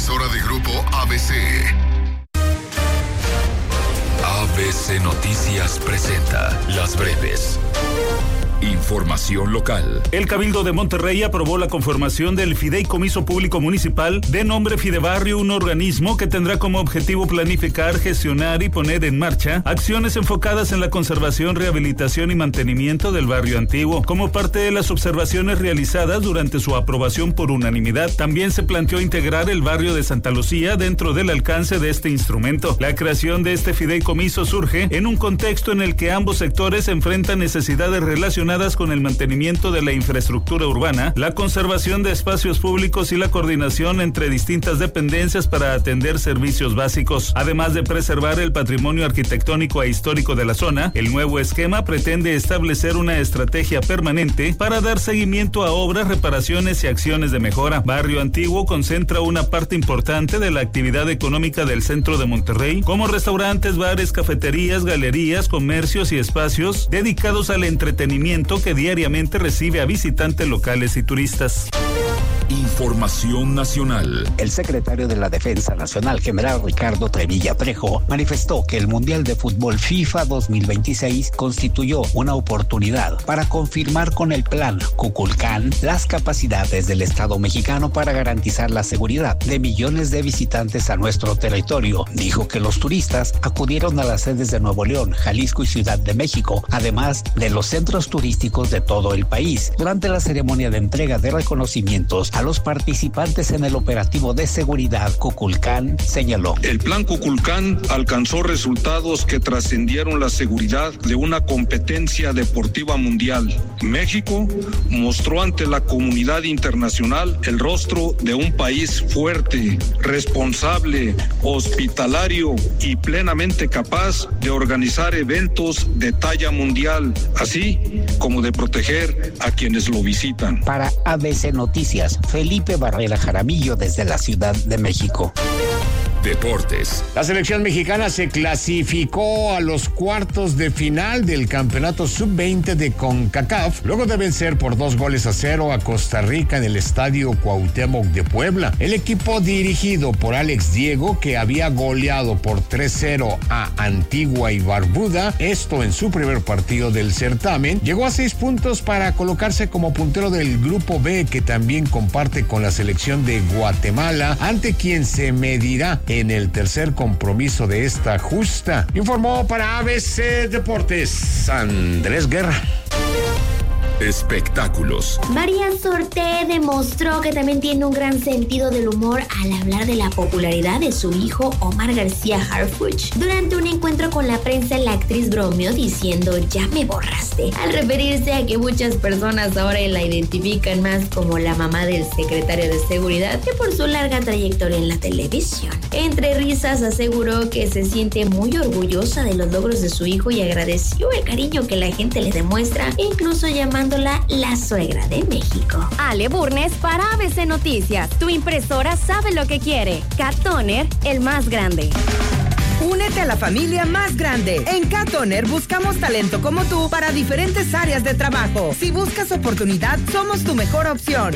emisora de Grupo ABC. ABC Noticias presenta Las Breves. Información local. El Cabildo de Monterrey aprobó la conformación del Fideicomiso Público Municipal de nombre Fidebarrio, un organismo que tendrá como objetivo planificar, gestionar y poner en marcha acciones enfocadas en la conservación, rehabilitación y mantenimiento del barrio antiguo. Como parte de las observaciones realizadas durante su aprobación por unanimidad, también se planteó integrar el barrio de Santa Lucía dentro del alcance de este instrumento. La creación de este fideicomiso surge en un contexto en el que ambos sectores enfrentan necesidades relacionadas con el mantenimiento de la infraestructura urbana, la conservación de espacios públicos y la coordinación entre distintas dependencias para atender servicios básicos. Además de preservar el patrimonio arquitectónico e histórico de la zona, el nuevo esquema pretende establecer una estrategia permanente para dar seguimiento a obras, reparaciones y acciones de mejora. Barrio Antiguo concentra una parte importante de la actividad económica del centro de Monterrey, como restaurantes, bares, cafeterías, galerías, comercios y espacios dedicados al entretenimiento que diariamente recibe a visitantes locales y turistas. Información nacional. El secretario de la Defensa Nacional, general Ricardo Trevilla Trejo, manifestó que el Mundial de Fútbol FIFA 2026 constituyó una oportunidad para confirmar con el plan Kukulcán las capacidades del Estado mexicano para garantizar la seguridad de millones de visitantes a nuestro territorio. Dijo que los turistas acudieron a las sedes de Nuevo León, Jalisco y Ciudad de México, además de los centros turísticos de todo el país. Durante la ceremonia de entrega de reconocimientos a los participantes en el operativo de seguridad Kukulcán, señaló: el plan Kukulcán alcanzó resultados que trascendieron la seguridad de una competencia deportiva mundial. México mostró ante la comunidad internacional el rostro de un país fuerte, responsable, hospitalario y plenamente capaz de organizar eventos de talla mundial, así como de proteger a quienes lo visitan. Para ABC Noticias, Felipe Barrera Jaramillo desde la Ciudad de México. Deportes. La selección mexicana se clasificó a los cuartos de final del campeonato sub-20 de CONCACAF, luego de vencer por 2-0 a Costa Rica en el estadio Cuauhtémoc de Puebla. El equipo dirigido por Alex Diego, que había goleado por 3-0 a Antigua y Barbuda, esto en su primer partido del certamen, llegó a 6 puntos para colocarse como puntero del grupo B, que también comparte con la selección de Guatemala, ante quien se medirá en el tercer compromiso de esta justa. Informó para ABC Deportes Andrés Guerra. Espectáculos. María Sorté demostró que también tiene un gran sentido del humor al hablar de la popularidad de su hijo Omar García Harfuch. Durante un encuentro con la prensa, la actriz bromeó diciendo: "Ya me borraste", al referirse a que muchas personas ahora la identifican más como la mamá del secretario de Seguridad que por su larga trayectoria en la televisión. Entre risas aseguró que se siente muy orgullosa de los logros de su hijo y agradeció el cariño que la gente le demuestra, incluso llamándola la suegra de México. Ale Burnes para ABC Noticias. Tu impresora sabe lo que quiere. Cat Toner, el más grande. Únete a la familia más grande. En Cat Toner buscamos talento como tú para diferentes áreas de trabajo. Si buscas oportunidad, somos tu mejor opción.